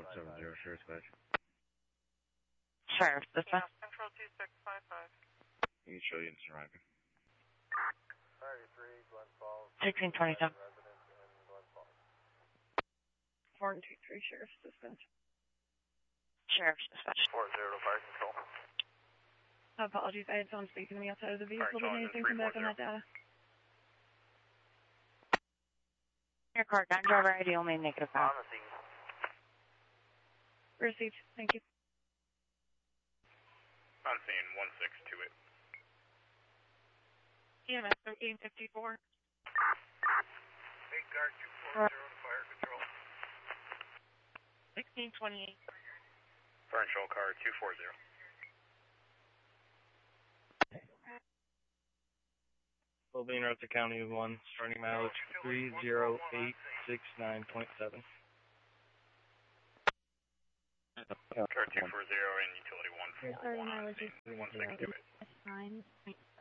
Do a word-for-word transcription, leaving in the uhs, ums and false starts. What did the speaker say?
seven zero, Sheriff's Badge. Sheriff, this one. Control two six five five. You can show you in surviving. thirty-three, Glen Falls. sixteen twenty-seven. Residence in Glen Falls. four two three, Sheriff's Dispatch. Sheriff's Dispatch. four zero to fire control. Apologies, I had someone speaking to me outside of the vehicle. Did Alright, anything come back on that data? Your car, non-driver I D only, negative five. On the scene. Received. Thank you. On scene, one six two eight. E M S thirteen fifty-four. Eight guard two four zero to fire control. sixteen twenty-eight. Fire control car two four zero. Bovine Rutherford County one, starting mileage three zero eight six nine point seven. Car two four zero and utility one four Starting one. mileage is one six two eight. nine point